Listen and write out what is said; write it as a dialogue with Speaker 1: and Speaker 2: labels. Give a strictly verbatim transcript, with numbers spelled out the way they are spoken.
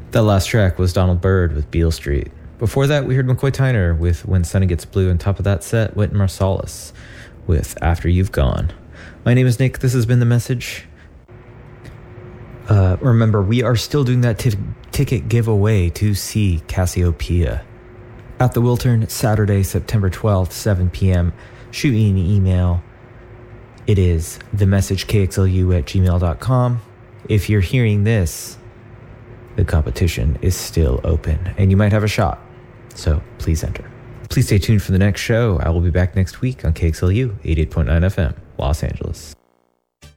Speaker 1: That last track was Donald Byrd with Beale Street. Before that, we heard McCoy Tyner with When Sunny Gets Blue, and top of that set, Wynton Marsalis with After You've Gone. My name is Nick. This has been The Message. Uh, remember, we are still doing that t- ticket giveaway to see Cassiopeia at the Wiltern, Saturday, September twelfth, seven p.m. Shoot me an email. It is themessagekxlu at gmail dot com. If you're hearing this, the competition is still open, and you might have a shot. So please enter. Please stay tuned for the next show. I will be back next week on K X L U eighty-eight point nine F M, Los Angeles.